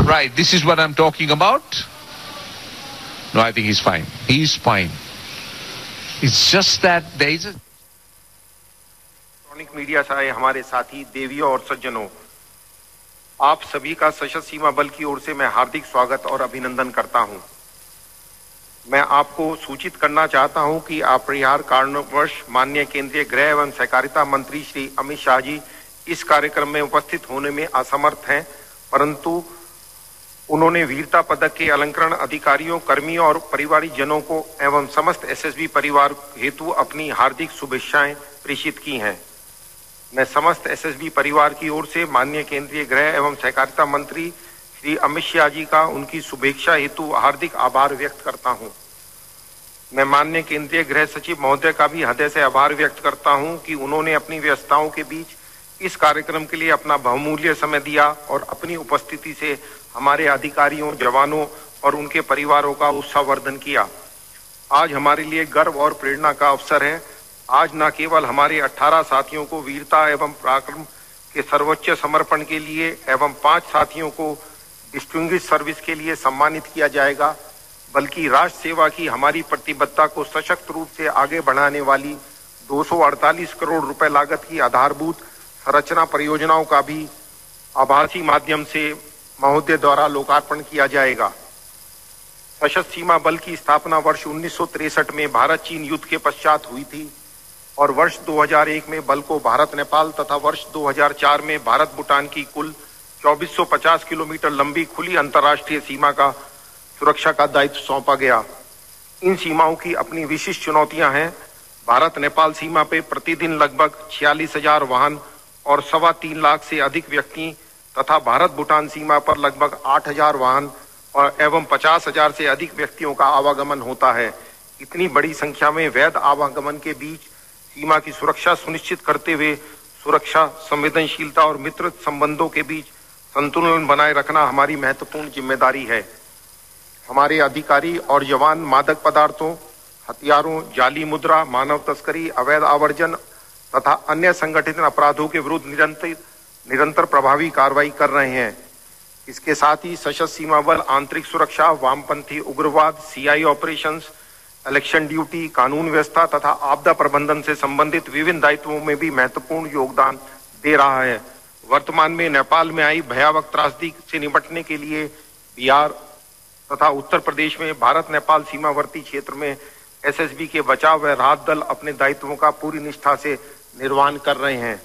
Right, this is what I'm talking about. No, I think he's fine. He's fine. It's just that there is a... electronic media से आए हमारे साथी देवियों और सज्जनों, आप सभी का सशस्त्र सीमा बल की ओर से मैं हार्दिक स्वागत और अभिनंदन करता हूं। मैं आपको सूचित करना चाहता हूं कि अपरिहार्य कारणवश माननीय केंद्रीय गृह एवं सहकारिता मंत्री श्री अमित शाह जी इस कार्यक्रम में उपस्थित होने में असमर्थ हैं, परंतु उन्होंने वीरता पदक के अलंकरण अधिकारियों, कर्मियों और परिवारजनों को एवं समस्त एसएसबी परिवार हेतु अपनी हार्दिक शुभेच्छाएं प्रेषित की हैं। मैं समस्त एसएसबी परिवार की ओर से माननीय केंद्रीय गृह एवं सहकारिता मंत्री श्री अमित शाह जी का उनकी शुभेच्छा हेतु हार्दिक आभार व्यक्त करता हूं। मैं माननीय केंद्रीय गृह सचिव महोदय का भी हृदय से आभार व्यक्त करता हूं कि उन्होंने अपनी व्यस्तताओं के बीच इस कार्यक्रम के लिए अपना बहुमूल्य समय दिया और अपनी उपस्थिति से हमारे अधिकारियों, जवानों और उनके परिवारों का उत्साहवर्धन किया। आज हमारे लिए गर्व और प्रेरणा का अवसर है। आज न केवल हमारे 18 साथियों को वीरता एवं पराक्रम के सर्वोच्च समर्पण के लिए एवं 5 साथियों को डिस्टिंग्विश सर्विस के लिए सम्मानित किया जाएगा, बल्कि राष्ट्र सेवा की हमारी प्रतिबद्धता को सशक्त रूप से आगे बढ़ाने वाली 248 करोड़ रुपए लागत की आधारभूत संरचना परियोजनाओं का भी आभासी माध्यम से महोदय द्वारा लोकार्पण किया जाएगा। सशस्त्र सीमा बल की स्थापना वर्ष 1963 में भारत चीन युद्ध के पश्चात हुई थी और वर्ष 2001 में बल को भारत नेपाल तथा वर्ष 2004 में भारत भूटान की कुल 2450 किलोमीटर लंबी खुली अंतर्राष्ट्रीय सीमा का सुरक्षा का दायित्व सौंपा गया। इन सीमाओं की अपनी विशिष्ट चुनौतियां हैं। भारत नेपाल सीमा पे प्रतिदिन लगभग 46,000 वाहन और 3.25 लाख से अधिक व्यक्ति तथा भारत भूटान सीमा पर लगभग 8,000 वाहन और एवं 50,000 से अधिक व्यक्तियों का आवागमन होता है। इतनी बड़ी संख्या में वैध आवागमन के बीच सीमा की सुरक्षा सुनिश्चित करते हुए सुरक्षा, संवेदनशीलता और मित्र संबंधों के बीच संतुलन बनाए रखना हमारी महत्वपूर्ण जिम्मेदारी है। हमारे अधिकारी और जवान मादक पदार्थों, हथियारों, जाली मुद्रा, मानव तस्करी, अवैध आवर्जन तथा अन्य संगठित अपराधों के विरुद्ध निरंतर प्रभावी कार्रवाई कर रहे हैं। इसके साथ ही सशस्त्र सीमा बल आंतरिक सुरक्षा, वामपंथी उग्रवाद, सीआई ऑपरेशंस, इलेक्शन ड्यूटी, कानून व्यवस्था तथा आपदा प्रबंधन से संबंधित विभिन्न दायित्वों में भी महत्वपूर्ण योगदान दे रहा है। वर्तमान में नेपाल में आई भयावह त्रासदी से निपटने के लिए बिहार तथा उत्तर प्रदेश में भारत नेपाल सीमावर्ती क्षेत्र में एसएसबी के बचाव व राहत दल अपने दायित्वों का पूरी निष्ठा से निर्वहन कर रहे हैं।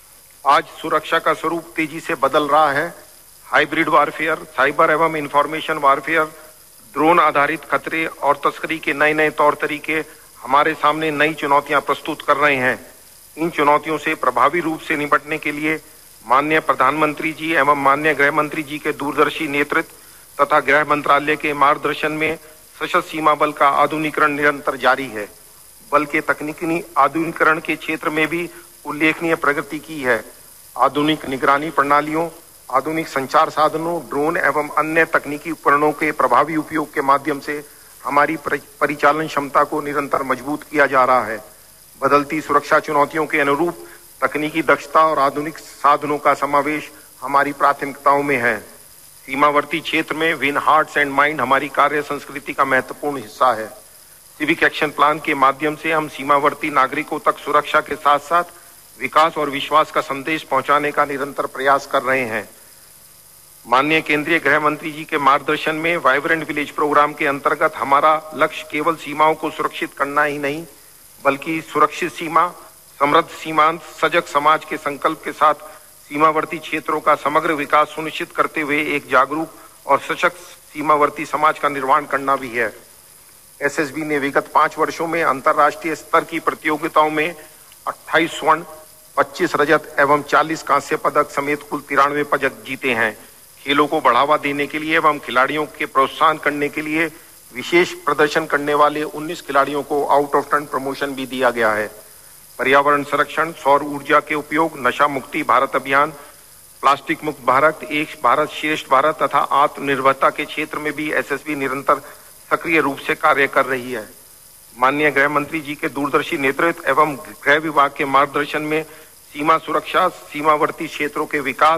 आज सुरक्षा का स्वरूप तेजी से बदल रहा है। हाइब्रिड वारफेयर, साइबर एवं इंफॉर्मेशन वारफेयर, ड्रोन आधारित खतरे और तस्करी के नए तौर तरीके हमारे सामने नई चुनौतियां प्रस्तुत कर रहे हैं। इन चुनौतियों से प्रभावी रूप से निपटने के लिए माननीय प्रधानमंत्री जी एवं माननीय गृह मंत्री जी के दूरदर्शी नेतृत्व तथा गृह मंत्रालय के मार्गदर्शन में सशस्त्र सीमा बल का आधुनिकीकरण निरंतर जारी है। बल के तकनीकी आधुनिकीकरण के क्षेत्र में भी उल्लेखनीय प्रगति की है। आधुनिक निगरानी प्रणालियों, आधुनिक संचार साधनों, ड्रोन एवं अन्य तकनीकी उपकरणों के प्रभावी उपयोग के माध्यम से हमारी परिचालन क्षमता को निरंतर मजबूत किया जा रहा है। बदलती सुरक्षा चुनौतियों के अनुरूप तकनीकी दक्षता और आधुनिक साधनों का समावेश हमारी प्राथमिकताओं में है। सीमावर्ती क्षेत्र में विन हार्ट्स एंड माइंड हमारी कार्य संस्कृति का महत्वपूर्ण हिस्सा है। सिविक एक्शन प्लान के माध्यम से हम सीमावर्ती नागरिकों तक सुरक्षा के साथ साथ विकास और विश्वास का संदेश पहुंचाने का निरंतर प्रयास कर रहे हैं। माननीय केंद्रीय गृह मंत्री जी के मार्गदर्शन में वाइब्रेंट विलेज प्रोग्राम के अंतर्गत हमारा लक्ष्य केवल सीमाओं को सुरक्षित करना ही नहीं, बल्कि सुरक्षित सीमा, समृद्ध सीमांत, सजग समाज के संकल्प के साथ सीमावर्ती क्षेत्रों का समग्र विकास सुनिश्चित करते हुए एक जागरूक और सशक्त सीमावर्ती समाज का निर्माण करना भी है। एसएसबी ने विगत 5 वर्षों में अंतर्राष्ट्रीय स्तर की प्रतियोगिताओं में 28 स्वर्ण, 25 रजत एवं 40 कांस्य पदक समेत कुल 93 पदक जीते हैं। खेलों को बढ़ावा देने के लिए एवं खिलाड़ियों के प्रोत्साहन करने के लिए विशेष प्रदर्शन करने वाले 19 खिलाड़ियों को आउट ऑफ टर्न प्रमोशन भी दिया गया है। पर्यावरण संरक्षण, सौर ऊर्जा के उपयोग, नशा मुक्ति भारत अभियान, प्लास्टिक मुक्त भारत, एक भारत श्रेष्ठ भारत तथा आत्मनिर्भरता के क्षेत्र में भी एसएसबी निरंतर सक्रिय रूप से कार्य कर रही है। माननीय गृह मंत्री जी के दूरदर्शी नेतृत्व एवं गृह विभाग के मार्गदर्शन में सीमा सुरक्षा, सीमावर्ती क्षेत्रों के विकास,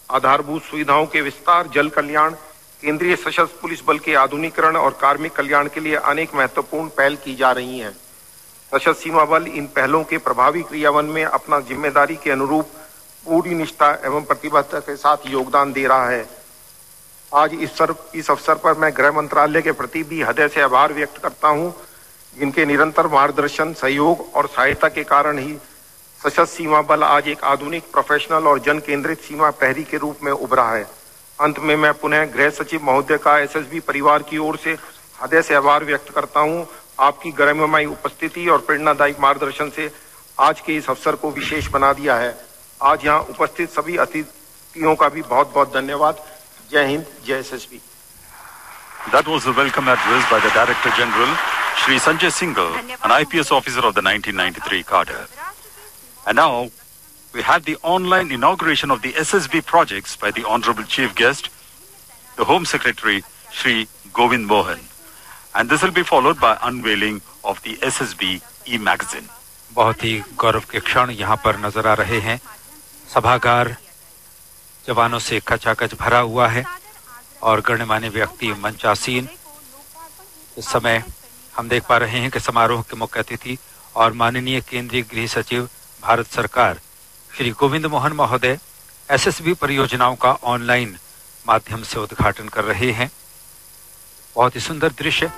आधारभूत सुविधाओं के विस्तार, जल कल्याण, केंद्रीय सशस्त्र पुलिस बल के आधुनिकीकरण और कार्मिक कल्याण के लिए अनेक महत्वपूर्ण पहल की जा रही हैं। सशस्त्र सीमा बल इन पहलों के प्रभावी क्रियान्वयन में अपना जिम्मेदारी के अनुरूप पूरी निष्ठा एवं प्रतिबद्धता के साथ योगदान दे रहा है। आज इस अवसर पर मैं गृह मंत्रालय के प्रति भी हृदय से आभार व्यक्त करता हूं, जिनके निरंतर मार्गदर्शन, सहयोग और सहायता के कारण ही सशस्त्र सीमा बल आज एक आधुनिक, प्रोफेशनल और जन केंद्रित सीमा प्रहरी के रूप में उभरा है। अंत में मैं पुनः गृह सचिव महोदय का एसएसबी परिवार की ओर से हृदय से आभार व्यक्त करता हूं। आपकी गरिमामयी उपस्थिति और प्रेरणादायी मार्गदर्शन से आज के इस अवसर को विशेष बना दिया है। आज यहाँ उपस्थित सभी अतिथियों का भी बहुत बहुत धन्यवाद। जय हिंद, जय SSB. That was a welcome address by the Director General, Shri Sanjay Singhal, an IPS officer of the 1993 cadre. And now, we have the online inauguration of the SSB projects by the Honorable Chief Guest, the Home Secretary, Shri Govind Mohan. And this will be followed by unveiling of the SSB e-magazine. बहुत ही गौरव के क्षण यहाँ पर नजर आ रहे हैं। सभागार जवानों से खचाखच भरा हुआ है और गणमान्य व्यक्ति मंचासीन। इस समय हम देख पा रहे हैं कि समारोह के मुख्य अतिथि और माननीय केंद्रीय गृह सचिव भारत सरकार श्री गोविंद मोहन महोदय एसएसबी परियोजनाओं का ऑनलाइन माध्यम से उद्घाटन कर रहे हैं। बहुत ही सुंदर दृश्य।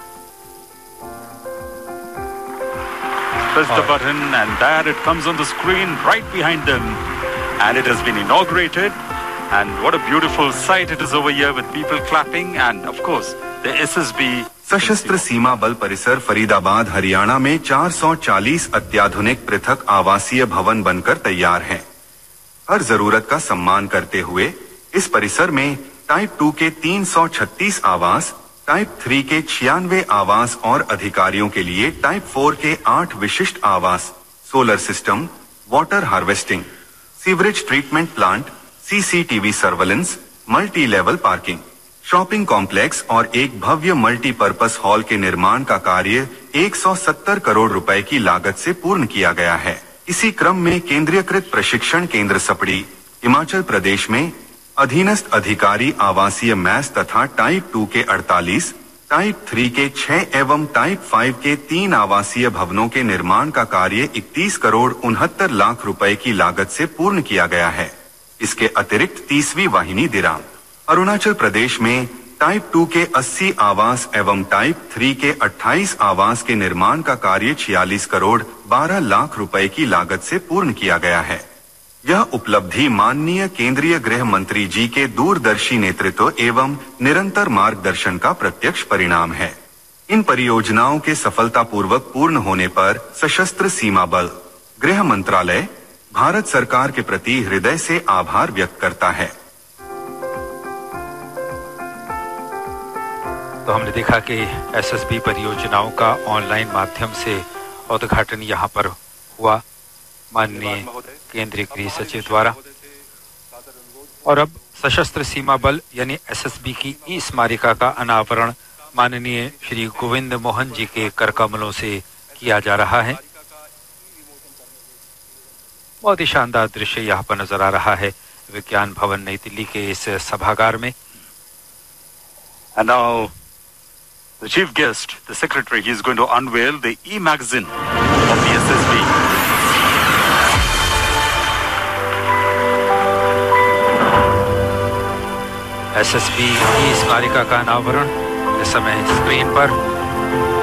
Press the button and there it comes on the screen right behind them, and it has been inaugurated. And what a beautiful sight it is over here with people clapping and of course the SSB सशस्त्र सीमा बल परिसर फरीदाबाद हरियाणा में 440 अत्याधुनिक पृथक आवासीय भवन बनकर तैयार हैं। हर जरूरत का सम्मान करते हुए इस परिसर में टाइप 2 के 336 आवास, टाइप 3 के 96 आवास और अधिकारियों के लिए टाइप 4 के 8 विशिष्ट आवास, solar system, water harvesting, sewerage treatment plant, CCTV surveillance, multi level parking, shopping complex और एक भव्य मल्टीपर्पस हॉल के निर्माण का कार्य 170 करोड़ रुपए की लागत से पूर्ण किया गया है। इसी क्रम में केंद्रीयकृत प्रशिक्षण केंद्र सपड़ी, हिमाचल प्रदेश में अधीनस्थ अधिकारी आवासीय मैस तथा टाइप 2 के 48, टाइप 3 के 6 एवं टाइप 5 के 3 आवासीय भवनों के निर्माण का कार्य 31 करोड़ 69 लाख रुपए की लागत से पूर्ण किया गया है। इसके अतिरिक्त 30वीं वाहिनी दिराम, अरुणाचल प्रदेश में टाइप 2 के 80 आवास एवं टाइप 3 के 28 आवास के निर्माण का कार्य 46 करोड़ 12 लाख रुपए की लागत से पूर्ण किया गया है। यह उपलब्धि माननीय केंद्रीय गृह मंत्री जी के दूरदर्शी नेतृत्व एवं निरंतर मार्गदर्शन का प्रत्यक्ष परिणाम है। इन परियोजनाओं के सफलतापूर्वक पूर्ण होने पर सशस्त्र सीमा बल, गृह मंत्रालय भारत सरकार के प्रति हृदय से आभार व्यक्त करता है। तो हमने देखा कि एसएसबी परियोजनाओं का ऑनलाइन माध्यम से उद्घाटन यहाँ पर हुआ माननीय केंद्रीय गृह सचिव द्वारा। और अब सशस्त्र सीमा बल यानी एसएसबी की ई स्मारिका का अनावरण माननीय श्री गोविंद मोहन जी के करकमलों से किया जा रहा है। बहुत ही शानदार दृश्य यहाँ पर नजर आ रहा है विज्ञान भवन नई दिल्ली के इस सभागार में। And now the chief guest, the secretary, he is going to unveil the e-magazine of the SSB. SSB ई स्मारिका का अनावरण इस समय स्क्रीन पर